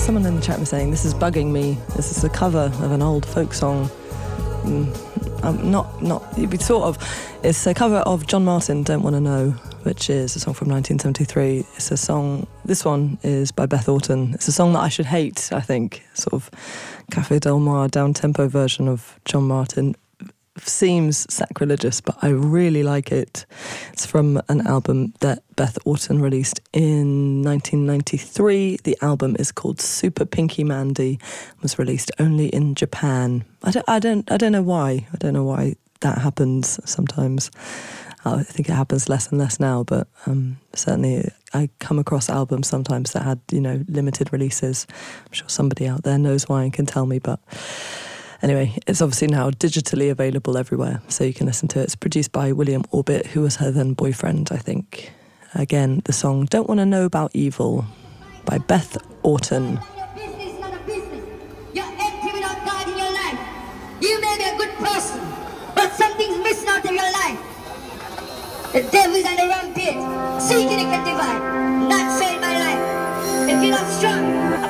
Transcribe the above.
Someone in the chat was saying, this is bugging me. This is a cover of an old folk song. It's a cover of John Martin, Don't Wanna Know, which is a song from 1973. It's a song, this one is by Beth Orton. It's a song that I should hate, I think. Sort of Café Del Mar, down-tempo version of John Martin. Seems sacrilegious, but I really like it. It's from an album that Beth Orton released in 1993. The album is called Super Pinky Mandy. It was released only in Japan. I don't know why. I don't know why that happens sometimes. I think it happens less and less now, but certainly I come across albums sometimes that had, limited releases. I'm sure somebody out there knows why and can tell me, but anyway, it's obviously now digitally available everywhere, so you can listen to it. It's produced by William Orbit, who was her then boyfriend, I think. Again, the song Don't Wanna Know About Evil by Beth Orton. Business, not a business. You're empty without God in your life. You may be a good person, but something's missing out of your life. The devil's on the rampage, seeking it can divide. Not so in my life. If you're not strong,